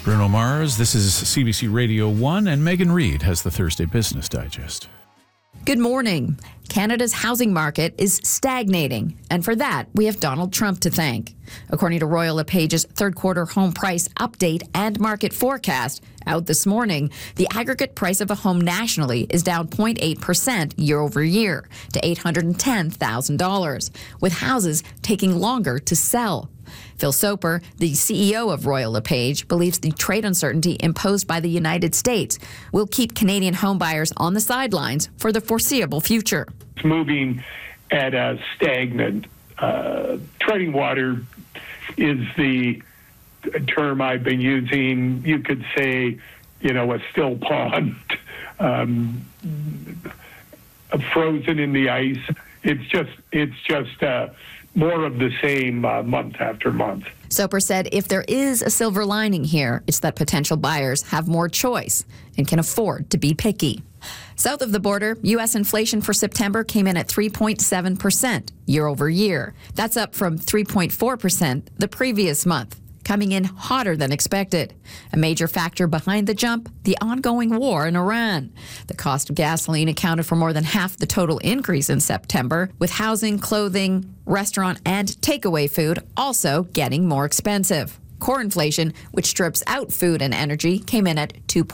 Bruno Mars, this is CBC Radio 1, and Megan Reid has the Thursday Business Digest. Good morning. Canada's housing market is stagnating, and for that, we have Donald Trump to thank. According to Royal LePage's third quarter home price update and market forecast out this morning, the aggregate price of a home nationally is down 0.8% year over year to $810,000, with houses taking longer to sell. Phil Soper, the CEO of Royal LePage, believes the trade uncertainty imposed by the United States will keep Canadian homebuyers on the sidelines for the foreseeable future. It's moving at a stagnant. Treading water is the term I've been using. You could say, a still pond, frozen in the ice. It's just more of the same month after month. Soper said if there is a silver lining here, it's that potential buyers have more choice and can afford to be picky. South of the border, U.S. inflation for September came in at 3.7% year over year. That's up from 3.4% the previous month, coming in hotter than expected. A major factor behind the jump, the ongoing war in Iran. The cost of gasoline accounted for more than half the total increase in September, with housing, clothing, restaurant, and takeaway food also getting more expensive. Core inflation, which strips out food and energy, came in at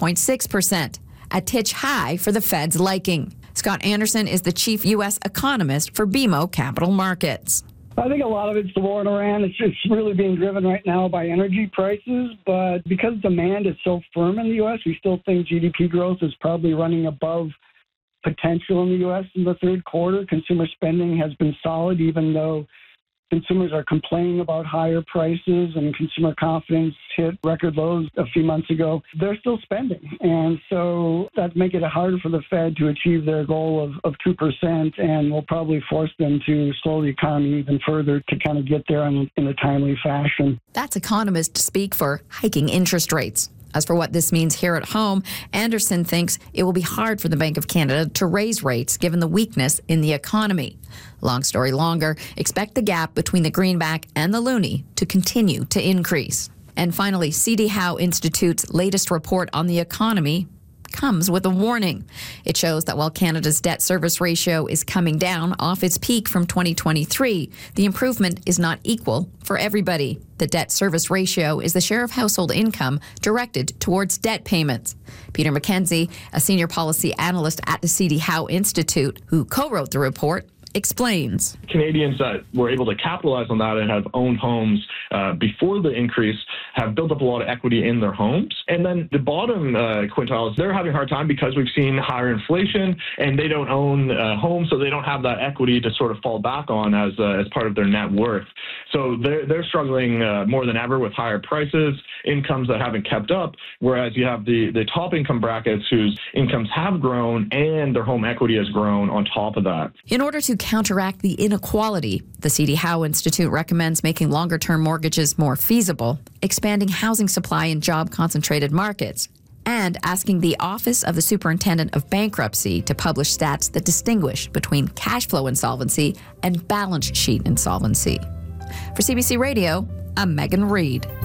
2.6%, a titch high for the Fed's liking. Scott Anderson is the chief U.S. economist for BMO Capital Markets. I think a lot of it's the war in Iran. It's really being driven right now by energy prices. But because demand is so firm in the U.S., we still think GDP growth is probably running above potential in the U.S. in the third quarter. Consumer spending has been solid, even though consumers are complaining about higher prices and consumer confidence hit record lows a few months ago. They're still spending. And so that's making it harder for the Fed to achieve their goal of 2% and will probably force them to slow the economy even further to kind of get there in a timely fashion. That's economists speak for hiking interest rates. As for what this means here at home, Anderson thinks it will be hard for the Bank of Canada to raise rates given the weakness in the economy. Long story longer, expect the gap between the greenback and the loonie to continue to increase. And finally, CD Howe Institute's latest report on the economy comes with a warning. It shows that while Canada's debt service ratio is coming down off its peak from 2023, the improvement is not equal for everybody. The debt service ratio is the share of household income directed towards debt payments. Peter McKenzie, a senior policy analyst at the CD Howe Institute, who co-wrote the report, explains. Canadians that were able to capitalize on that and have owned homes before the increase have built up a lot of equity in their homes. And then the bottom quintiles, they're having a hard time because we've seen higher inflation and they don't own homes, so they don't have that equity to sort of fall back on as part of their net worth. So they're struggling more than ever with higher prices, incomes that haven't kept up, whereas you have the top income brackets whose incomes have grown and their home equity has grown on top of that. In order to counteract the inequality, the CD Howe Institute recommends making longer-term mortgages more feasible, expanding housing supply in job-concentrated markets, and asking the Office of the Superintendent of Bankruptcy to publish stats that distinguish between cash flow insolvency and balance sheet insolvency. For CBC Radio, I'm Megan Reid.